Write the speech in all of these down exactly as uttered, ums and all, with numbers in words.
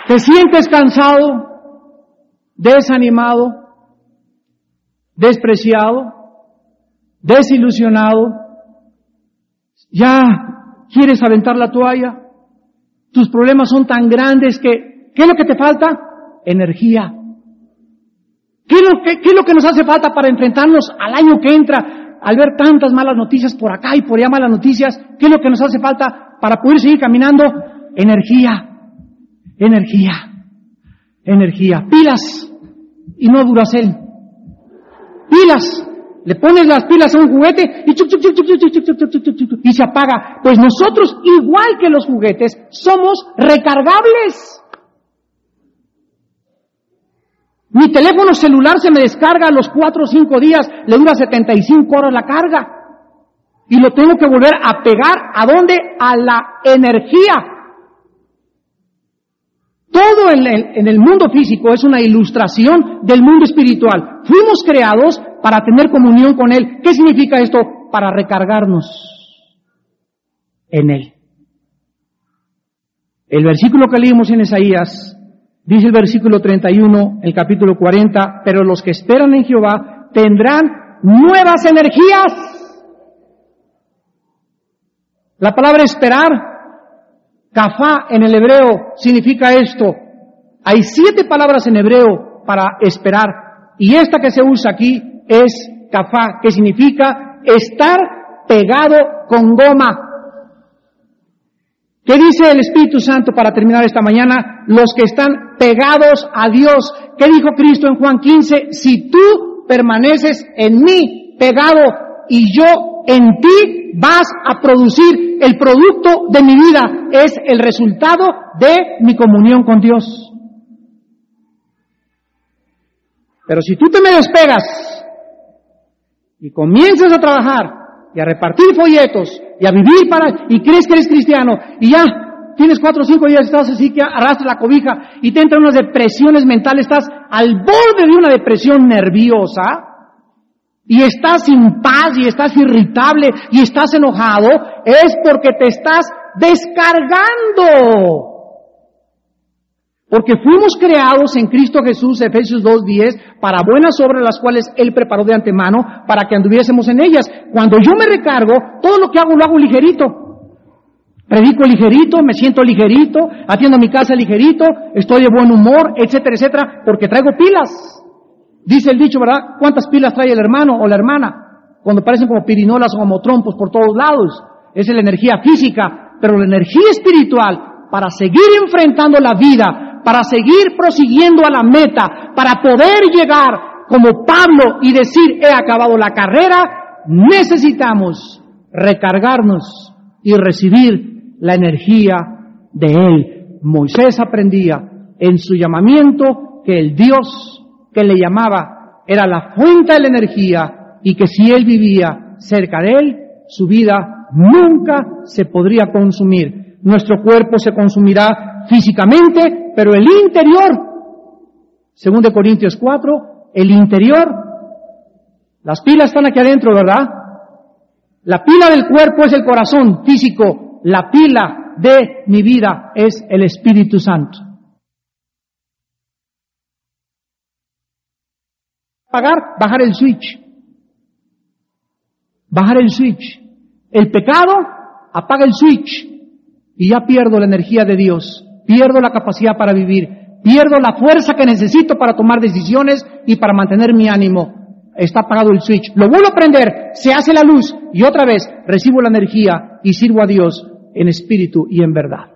¿Te sientes cansado, desanimado, despreciado, desilusionado? ¿Ya quieres aventar la toalla? Tus problemas son tan grandes que, ¿qué es lo que te falta? Energía. ¿Qué es lo que, qué es lo que nos hace falta para enfrentarnos al año que entra? Al ver tantas malas noticias por acá y por allá malas noticias, ¿qué es lo que nos hace falta para poder seguir caminando? Energía. Energía, energía, pilas y no Duracell. Pilas, le pones las pilas a un juguete y, chuc, chuc, chuc, chuc, chuc, chuc, chuc, chuc, chuc, chuc, y se apaga. Pues nosotros, igual que los juguetes, somos recargables. Mi teléfono celular se me descarga a los cuatro o cinco días, le dura setenta y cinco horas la carga. Y lo tengo que volver a pegar, ¿a dónde? A la energía. Todo en el, en el mundo físico es una ilustración del mundo espiritual. Fuimos creados para tener comunión con Él. ¿Qué significa esto? Para recargarnos en Él. El versículo que leímos en Isaías, dice el versículo treinta y uno, el capítulo cuarenta, pero los que esperan en Jehová tendrán nuevas energías. La palabra esperar, Kafá en el hebreo significa esto. Hay siete palabras en hebreo para esperar. Y esta que se usa aquí es Kafá, que significa estar pegado con goma. ¿Qué dice el Espíritu Santo para terminar esta mañana? Los que están pegados a Dios. ¿Qué dijo Cristo en Juan quince? Si tú permaneces en mí, pegado, y yo en ti, vas a producir el producto de mi vida. Es el resultado de mi comunión con Dios. Pero si tú te me despegas y comienzas a trabajar y a repartir folletos y a vivir para, y crees que eres cristiano y ya tienes cuatro o cinco días, estás así que arrastras la cobija y te entran unas depresiones mentales, estás al borde de una depresión nerviosa, y estás sin paz, y estás irritable, y estás enojado, es porque te estás descargando. Porque fuimos creados en Cristo Jesús, Efesios dos diez, para buenas obras las cuales Él preparó de antemano, para que anduviésemos en ellas. Cuando yo me recargo, todo lo que hago lo hago ligerito. Predico ligerito, me siento ligerito, atiendo mi casa ligerito, estoy de buen humor, etcétera, etcétera, porque traigo pilas. Dice el dicho, ¿verdad? ¿Cuántas pilas trae el hermano o la hermana? Cuando parecen como pirinolas o como trompos por todos lados. Esa es la energía física, pero la energía espiritual, para seguir enfrentando la vida, para seguir prosiguiendo a la meta, para poder llegar como Pablo y decir, he acabado la carrera, necesitamos recargarnos y recibir la energía de Él. Moisés aprendía en su llamamiento que el Dios que le llamaba era la fuente de la energía y que si él vivía cerca de él, su vida nunca se podría consumir. Nuestro cuerpo se consumirá físicamente, pero el interior, según de Corintios cuatro, el interior, las pilas están aquí adentro, ¿verdad? La pila del cuerpo es el corazón físico, la pila de mi vida es el Espíritu Santo. Apagar, bajar el switch. Bajar el switch. El pecado apaga el switch y ya pierdo la energía de Dios, pierdo la capacidad para vivir, pierdo la fuerza que necesito para tomar decisiones y para mantener mi ánimo. Está apagado el switch. Lo vuelvo a prender, se hace la luz y otra vez recibo la energía y sirvo a Dios en espíritu y en verdad.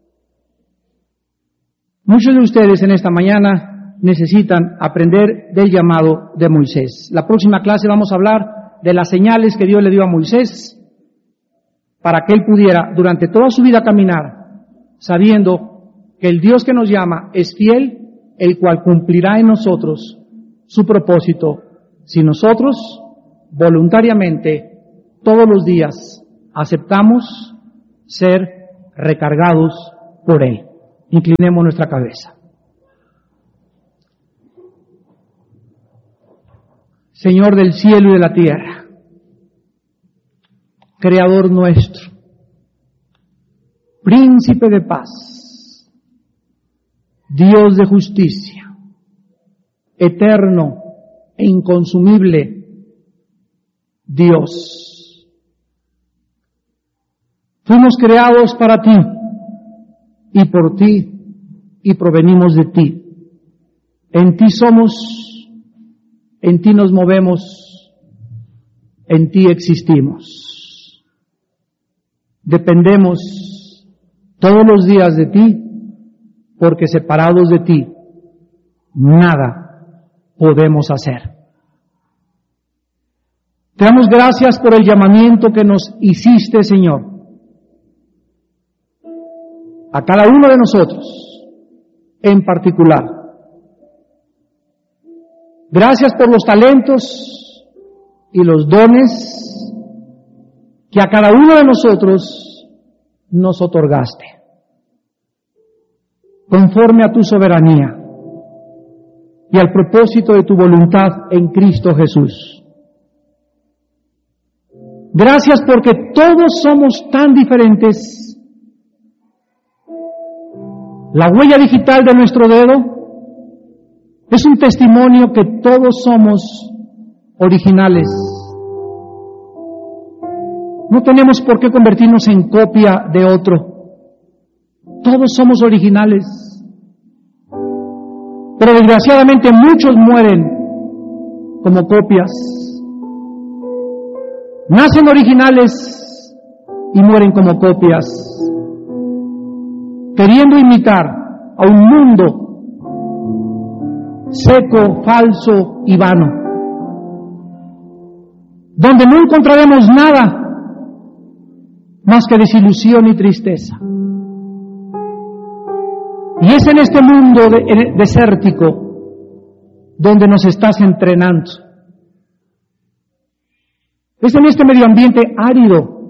Muchos de ustedes en esta mañana necesitan aprender del llamado de Moisés. La próxima clase vamos a hablar de las señales que Dios le dio a Moisés para que él pudiera durante toda su vida caminar sabiendo que el Dios que nos llama es fiel, el cual cumplirá en nosotros su propósito si nosotros voluntariamente todos los días aceptamos ser recargados por Él. Inclinemos nuestra cabeza. Señor del cielo y de la tierra, Creador nuestro, Príncipe de paz, Dios de justicia, eterno e inconsumible Dios. Fuimos creados para ti y por ti y provenimos de ti. En ti somos, en ti nos movemos, en ti existimos. Dependemos todos los días de ti, porque separados de ti, nada podemos hacer. Te damos gracias por el llamamiento que nos hiciste, Señor, a cada uno de nosotros en particular. Gracias por los talentos y los dones que a cada uno de nosotros nos otorgaste, conforme a tu soberanía y al propósito de tu voluntad en Cristo Jesús. Gracias porque todos somos tan diferentes. La huella digital de nuestro dedo es un testimonio que todos somos originales. No tenemos por qué convertirnos en copia de otro. Todos somos originales. Pero desgraciadamente muchos mueren como copias. Nacen originales y mueren como copias, queriendo imitar a un mundo seco, falso y vano, donde no encontraremos nada más que desilusión y tristeza. Y es en este mundo de, desértico donde nos estás entrenando. Es en este medio ambiente árido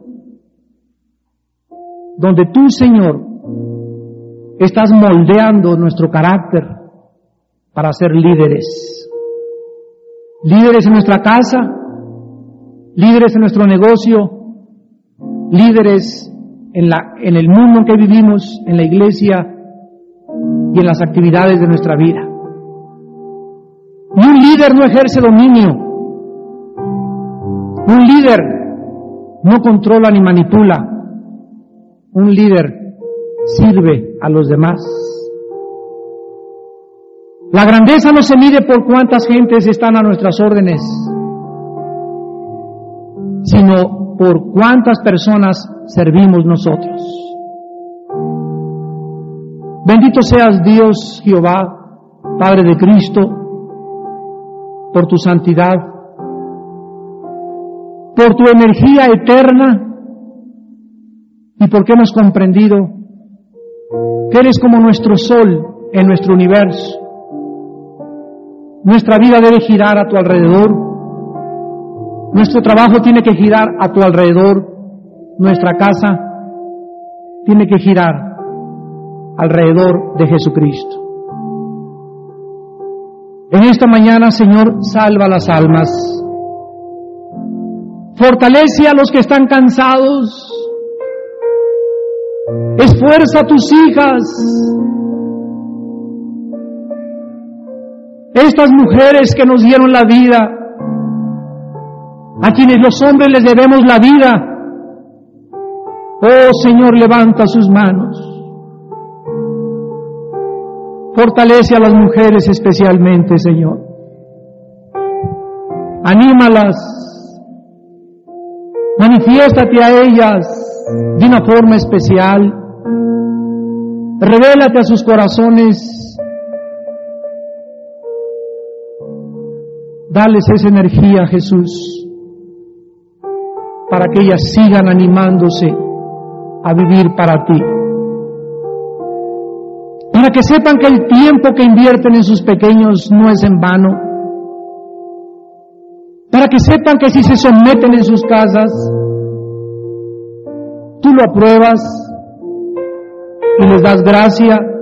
donde tú, Señor, estás moldeando nuestro carácter para ser líderes. Líderes en nuestra casa, líderes en nuestro negocio, líderes en, la, en el mundo en que vivimos, en la iglesia y en las actividades de nuestra vida. Y un líder no ejerce dominio. Un líder no controla ni manipula. Un líder sirve a los demás. La grandeza no se mide por cuántas gentes están a nuestras órdenes, sino por cuántas personas servimos nosotros. Bendito seas Dios, Jehová, Padre de Cristo, por tu santidad, por tu energía eterna y porque hemos comprendido que eres como nuestro sol en nuestro universo. Nuestra vida debe girar a tu alrededor, nuestro trabajo tiene que girar a tu alrededor, nuestra casa tiene que girar alrededor de Jesucristo. En esta mañana, Señor, salva las almas. Fortalece a los que están cansados. Esfuerza a tus hijas. Estas mujeres que nos dieron la vida, a quienes los hombres les debemos la vida. Oh Señor, levanta sus manos. Fortalece a las mujeres especialmente, Señor. Anímalas. Manifiéstate a ellas de una forma especial. Revélate a sus corazones. Dales esa energía, Jesús, para que ellas sigan animándose a vivir para ti. Para que sepan que el tiempo que invierten en sus pequeños no es en vano. Para que sepan que si se someten en sus casas, tú lo apruebas y les das gracia